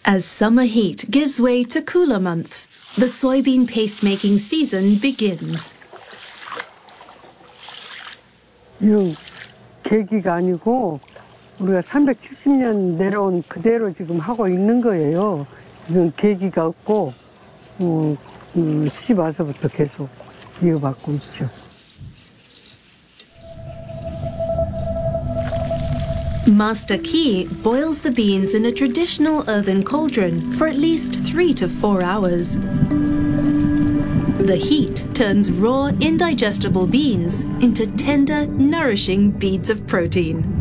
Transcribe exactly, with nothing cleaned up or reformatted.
As summer heat gives way to cooler months, the soybean paste-making season begins. 이건 계기가 아니고 우리가 삼백칠십 년 내려온 그대로 지금 하고 있는 거예요. 이건 계기가 없고 음, 음, 씨 와서부터 계속 이어받고 있죠. Master Key boils the beans in a traditional earthen cauldron for at least three to four hours. The heat turns raw, indigestible beans into tender, nourishing beads of protein.